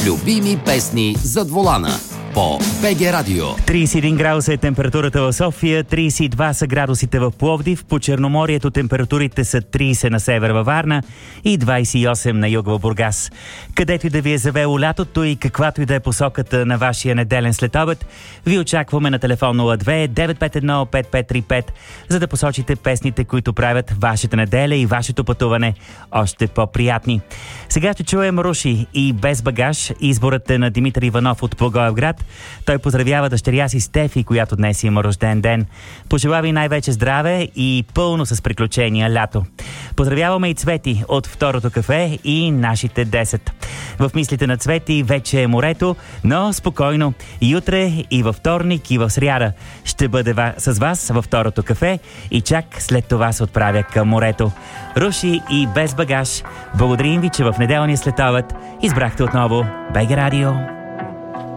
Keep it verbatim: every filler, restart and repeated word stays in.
Любими песни зад волана по БГ Радио. тридесет и един градуса е температурата в София, тридесет и два са градусите в Пловдив, по Черноморието температурите са тридесет на север във Варна и двадесет и осем на юг в Бургас. Където и да ви е завело лятото и каквато и да е посоката на вашия неделен следобед, ви очакваме на телефон нула две девет пет едно пет пет три пет, за да посочите песните, които правят вашата неделя и вашето пътуване още по-приятни. Сега ще чуем Руши и Без багаж. Изборът е на Димитър Иванов от Благоевград. Той поздравява дъщеря си Стефи, която днес има рожден ден. Пожелава ви най-вече здраве и пълно с приключения лято. Поздравяваме и Цвети от Второто кафе и нашите десет. В мислите на Цвети вече е морето, но спокойно. И утре, и във вторник, и в сряда ще бъде с вас във Второто кафе и чак след това се отправя към морето. Руши и Без багаж. Благодарим ви, че в неделния следобед избрахте отново БГ Радио.